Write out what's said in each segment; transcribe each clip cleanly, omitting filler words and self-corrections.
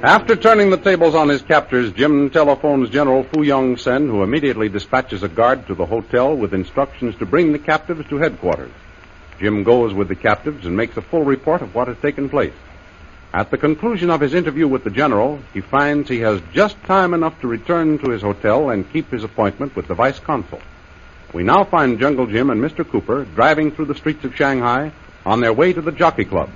After turning the tables on his captors, Jim telephones General Fu Yong Sen, who immediately dispatches a guard to the hotel with instructions to bring the captives to headquarters. Jim goes with the captives and makes a full report of what has taken place. At the conclusion of his interview with the general, he finds he has just time enough to return to his hotel and keep his appointment with the vice consul. We now find Jungle Jim and Mr. Cooper driving through the streets of Shanghai on their way to the Jockey Club.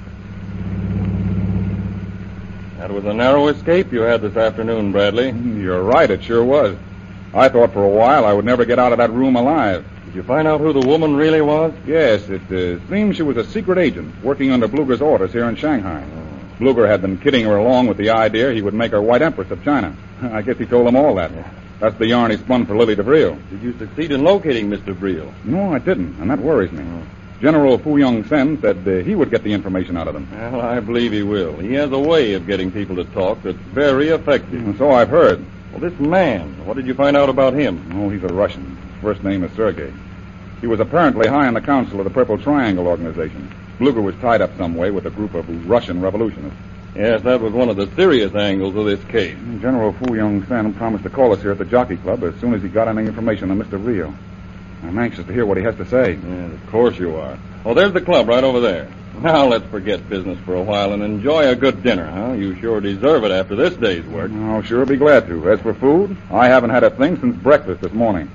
That was a narrow escape you had this afternoon, Bradley. You're right, it sure was. I thought for a while I would never get out of that room alive. Did you find out who the woman really was? Yes, it seems she was a secret agent working under Bluger's orders here in Shanghai. Bluger had been kidding her along with the idea he would make her White Empress of China. I guess he told them all that. That's the yarn he spun for Lily DeVril. Did you succeed in locating Mr. Vril? No, I didn't, and that worries me. General Fu Yong Sen said he would get the information out of them. Well, I believe he will. He has a way of getting people to talk that's very effective. And so I've heard. Well, this man, what did you find out about him? Oh, he's a Russian. His first name is Sergei. He was apparently high in the council of the Purple Triangle organization. Bluger was tied up some way with a group of Russian revolutionists. Yes, that was one of the serious angles of this case. General Fu Yong Sen promised to call us here at the Jockey Club as soon as he got any information on Mr. Rio. I'm anxious to hear what he has to say. Yes, of course you are. Oh, there's the club right over there. Now let's forget business for a while and enjoy a good dinner, huh? You sure deserve it after this day's work. I'll sure be glad to. As for food, I haven't had a thing since breakfast this morning.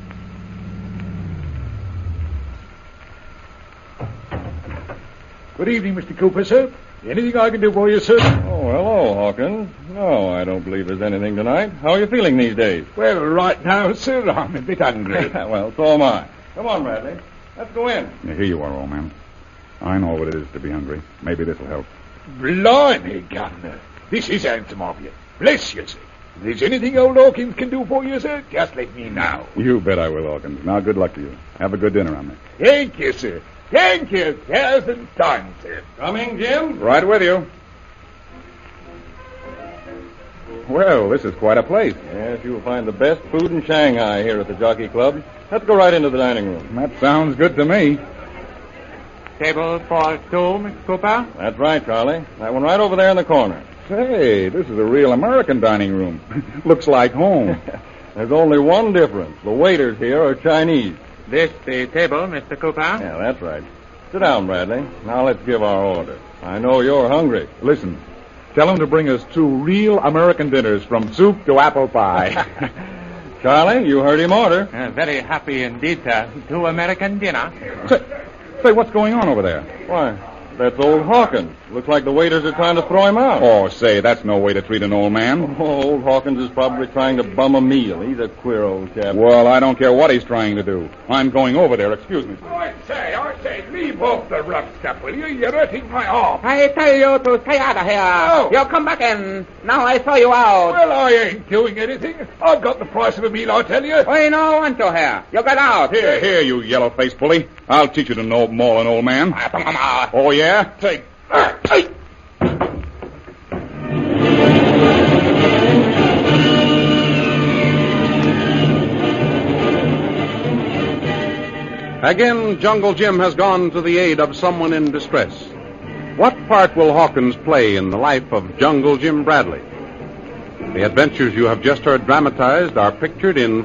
Good evening, Mr. Cooper, sir. Anything I can do for you, sir? Oh, hello, Hawkins. No, I don't believe there's anything tonight. How are you feeling these days? Well, right now, sir, I'm a bit hungry. Well, so am I. Come on, Bradley. Let's go in. Yeah, here you are, old man. I know what it is to be hungry. Maybe this'll help. Blimey, Governor. This is handsome of you. Bless you, sir. If there's anything old Hawkins can do for you, sir, just let me know. You bet I will, Hawkins. Now, good luck to you. Have a good dinner on me. Thank you, sir. Thank you 1,000 times, sir. Coming, Jim? Right with you. Well, this is quite a place. Yes, you'll find the best food in Shanghai here at the Jockey Club. Let's go right into the dining room. That sounds good to me. Table for two, Mr. Cooper? That's right, Charlie. That one right over there in the corner. Say, this is a real American dining room. Looks like home. There's only one difference. The waiters here are Chinese. This the table, Mr. Cooper? Yeah, that's right. Sit down, Bradley. Now let's give our order. I know you're hungry. Listen, tell them to bring us 2 real American dinners from soup to apple pie. Charlie, you heard him order. Very happy indeed, sir. 2 American dinner. Say, what's going on over there? Why, that's old Hawkins. Looks like the waiters are trying to throw him out. Oh, say, that's no way to treat an old man. Oh, old Hawkins is probably trying to bum a meal. He's a queer old chap. Well, I don't care what he's trying to do. I'm going over there. Excuse me. I say, leave off the rough stuff, will you? You're hurting my arm. I tell you to stay out of here. Oh. You'll come back in. Now I throw you out. Well, I ain't doing anything. I've got the price of a meal, I tell you. We no want to here. You get out. Here, you yellow-faced bully. I'll teach you to maul an old man. Oh, yeah? Take. Again, Jungle Jim has gone to the aid of someone in distress. What part will Hawkins play in the life of Jungle Jim Bradley? The adventures you have just heard dramatized are pictured in